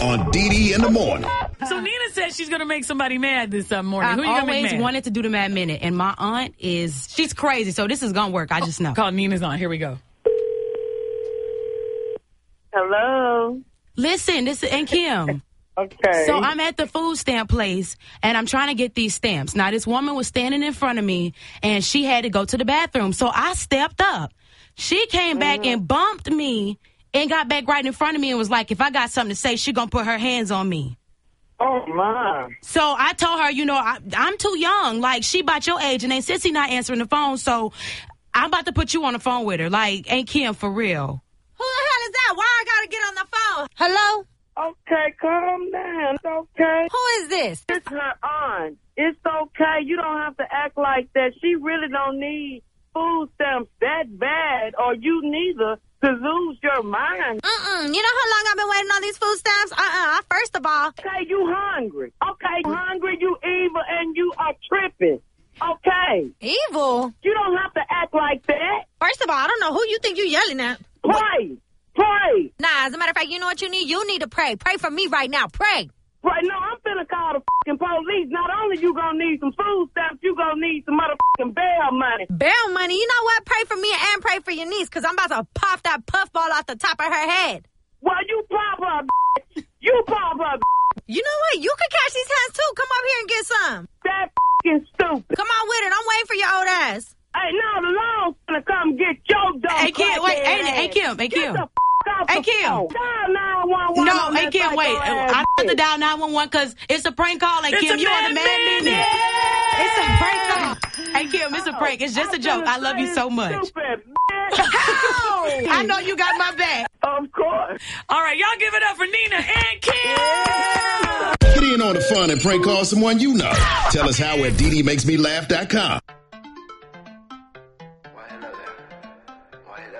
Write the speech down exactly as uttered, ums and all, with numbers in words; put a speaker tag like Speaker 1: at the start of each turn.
Speaker 1: on D D in the morning.
Speaker 2: So Nina said she's going to make somebody mad this uh, morning.
Speaker 3: I've
Speaker 2: Who are you going to make
Speaker 3: always
Speaker 2: mad?
Speaker 3: wanted to do the Mad Minute, and my aunt is, she's crazy, so this is going to work. I just know.
Speaker 2: Call Nina's aunt. Here we go.
Speaker 4: Hello.
Speaker 3: Listen, this is, and Kim.
Speaker 4: Okay.
Speaker 3: So I'm at the food stamp place, and I'm trying to get these stamps. Now, this woman was standing in front of me, and she had to go to the bathroom. So I stepped up. She came back
Speaker 4: Mm-hmm.
Speaker 3: and bumped me and got back right in front of me and was like, if I got something to say, she going to put her hands on me.
Speaker 4: Oh, my.
Speaker 3: So I told her, you know, I, I'm too young. Like, she about your age, and then Sissy not answering the phone, so I'm about to put you on the phone with her. Like, ain't Kim for real.
Speaker 5: Who the hell is that? Why I gotta get on the phone? Hello?
Speaker 4: Okay, calm down. It's okay.
Speaker 5: Who is this?
Speaker 4: It's her aunt. It's okay. You don't have to act like that. She really don't need food stamps that bad, or you neither, to lose your mind.
Speaker 5: Mm-mm. You know how long I've been waiting on these food stamps? Uh-uh. First of all.
Speaker 4: Okay, you hungry. Okay, you hungry, you evil, and you are tripping. Okay.
Speaker 5: Evil?
Speaker 4: You don't have to act like that.
Speaker 5: First of all, I don't know who you think you yelling at.
Speaker 4: Pray. Pray.
Speaker 5: Nah, as a matter of fact, you know what you need? You need to pray. Pray for me right now. Pray.
Speaker 4: Right now, I'm finna call the fucking police. Not only you gonna need some food stamps, you gonna need some motherfucking bail money.
Speaker 5: Bail money? You know what? Pray for me and pray for your niece, because I'm about to pop that puffball off the top of her head.
Speaker 4: Well, you pop her, bitch. You pop her, bitch.
Speaker 5: You know what? You can catch these hands, too. Come up here and get some.
Speaker 4: That fucking stupid.
Speaker 5: Come on with it. I'm waiting for your old ass.
Speaker 4: Hey, now the law's gonna come get your dumb
Speaker 3: Hey, Kim,
Speaker 4: crackhead
Speaker 3: wait, hey,
Speaker 4: ass.
Speaker 3: hey, Kim, hey,
Speaker 4: Get
Speaker 3: Kim.
Speaker 4: the f*** off
Speaker 3: Hey,
Speaker 4: the
Speaker 3: Kim.
Speaker 4: phone. Dial nine one one
Speaker 3: No,
Speaker 4: on
Speaker 3: hey,
Speaker 4: that
Speaker 3: Kim, wait.
Speaker 4: psycho ass
Speaker 3: I have to
Speaker 4: bitch.
Speaker 3: dial nine one one because it's a prank call. Hey,
Speaker 2: It's
Speaker 3: Kim,
Speaker 2: a
Speaker 3: you on
Speaker 2: Mad
Speaker 3: the Mad
Speaker 2: Minute.
Speaker 3: Minute. It's a prank call. Hey, Kim, it's a prank. It's just a joke. I love you so much.
Speaker 4: Stupid, man.
Speaker 3: I know you got my back.
Speaker 4: Of course.
Speaker 2: All right, y'all give it up for Nina and Kim.
Speaker 1: Get in on the fun and prank call someone you know. Tell us how at D D makes me laugh dot com.